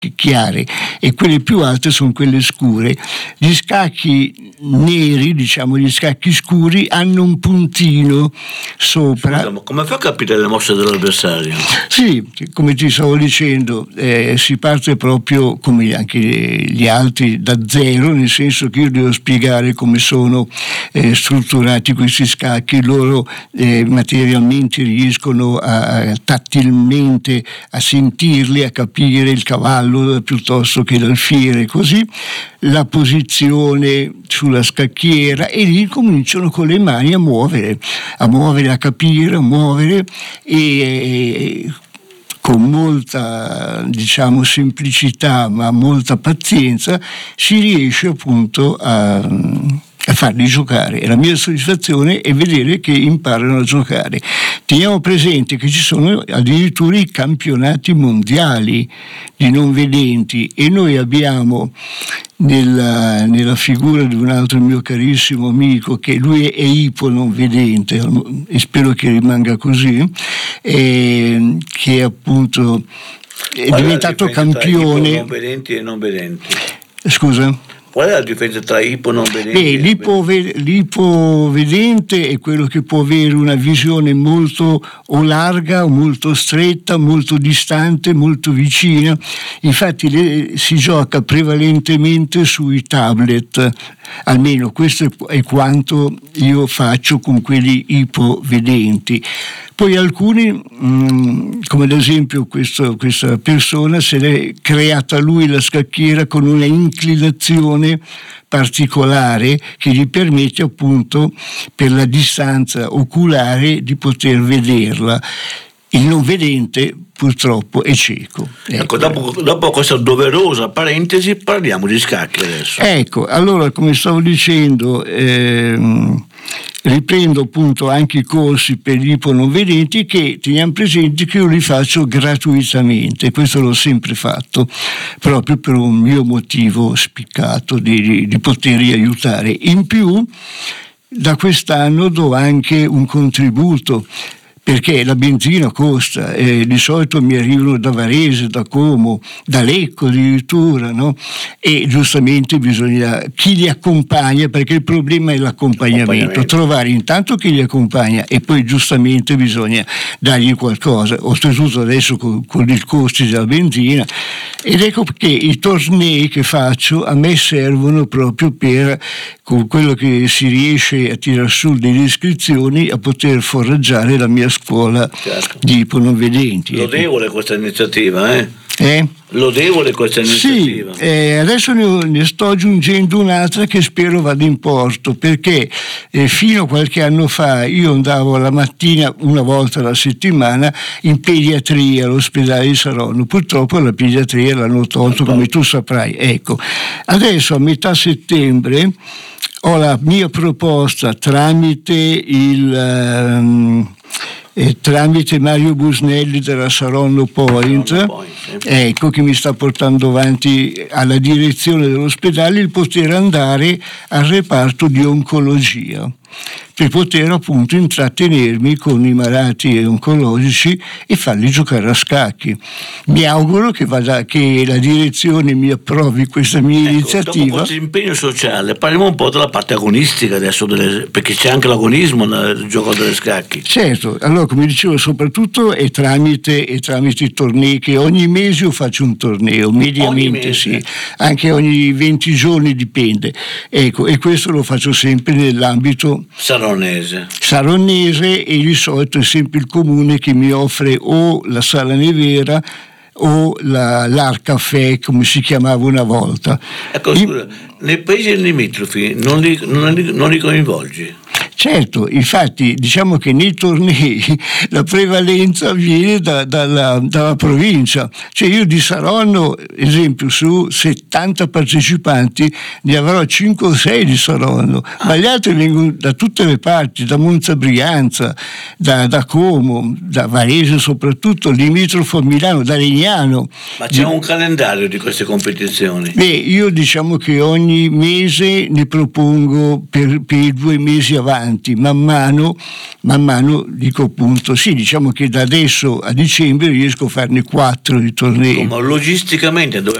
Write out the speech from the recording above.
chiare e quelle più alte sono quelle scure. Gli scacchi neri, diciamo gli scacchi scuri, hanno un puntino sopra. Scusa, ma come fa a capire le mosse dell'avversario? Sì, come ti stavo dicendo, si parte proprio come anche gli altri da zero, nel senso che io devo spiegare come sono strutturati questi scacchi. Loro materialmente riescono tattilmente a sentirli, a capire il cavallo piuttosto che l'alfiere, così la posizione sulla scacchiera, e lì cominciano con le mani a muovere, a capire, a muovere, e con molta, diciamo, semplicità ma molta pazienza si riesce appunto a farli giocare, e la mia soddisfazione è vedere che imparano a giocare. Teniamo presente che ci sono addirittura i campionati mondiali di non vedenti, e noi abbiamo nella figura di un altro mio carissimo amico, che lui è ipo non vedente e spero che rimanga così, che appunto è diventato campione. Non vedenti e non vedenti. Scusa? Qual è la differenza tra ipo non vedente? L'ipovedente è quello che può avere una visione molto o larga, o molto stretta, molto distante, molto vicina. Infatti si gioca prevalentemente sui tablet, almeno questo è quanto io faccio con quelli ipovedenti. Poi alcuni, come ad esempio questa persona, se l'è creata lui la scacchiera con una inclinazione particolare che gli permette appunto per la distanza oculare di poter vederla. Il non vedente purtroppo è cieco. Ecco, dopo questa doverosa parentesi parliamo di scacchi adesso. Ecco, allora come stavo dicendo, riprendo appunto anche i corsi per gli iponovedenti, che teniamo presente che io li faccio gratuitamente. Questo l'ho sempre fatto proprio per un mio motivo spiccato di poterli aiutare. In più da quest'anno do anche un contributo, perché la benzina costa, di solito mi arrivano da Varese, da Como, da Lecco addirittura, no? E giustamente bisogna chi li accompagna, perché il problema è l'accompagnamento, trovare intanto chi li accompagna e poi giustamente bisogna dargli qualcosa, oltretutto adesso con i costi della benzina. Ed ecco che i tornei che faccio a me servono proprio per, con quello che si riesce a tirar su delle iscrizioni, a poter foraggiare la mia scuola di iponovedenti. Lodevole questa iniziativa, Lodevole questa iniziativa. Sì, adesso ne sto aggiungendo un'altra che spero vada in porto, perché fino a qualche anno fa io andavo la mattina una volta alla settimana in pediatria all'ospedale di Saronno. Purtroppo la pediatria l'hanno tolto, come tu saprai. Ecco, adesso a metà settembre ho la mia proposta tramite Mario Busnelli della Saronno Point, ecco, che mi sta portando avanti alla direzione dell'ospedale, il poter andare al reparto di oncologia, per poter appunto intrattenermi con i malati oncologici e farli giocare a scacchi. Mi auguro che la direzione mi approvi questa mia iniziativa. Dopo questo impegno sociale parliamo un po' della parte agonistica adesso, perché c'è anche l'agonismo nel gioco delle scacchi. Certo, allora come dicevo, soprattutto è tramite i tornei, che ogni mese io faccio un torneo, mediamente sì, anche ogni 20 giorni dipende, ecco, e questo lo faccio sempre nell'ambito saronese, e di solito è sempre il comune che mi offre o la sala nevera o l'Art Café, come si chiamava una volta. Ecco, scusa, nei paesi limitrofi non li coinvolgi? Certo, infatti diciamo che nei tornei la prevalenza viene dalla provincia, cioè io di Saronno, esempio, su 70 partecipanti ne avrò 5 o 6 di Saronno, ma gli altri vengono da tutte le parti, da Monza Brianza, da Como, da Varese soprattutto, limitrofo a Milano, da Legnano. Ma c'è un calendario di queste competizioni? Io diciamo che ogni ogni mese ne propongo per i 2 mesi avanti, man mano dico appunto, sì, diciamo che da adesso a dicembre riesco a farne 4 di tornei. Ma logisticamente dove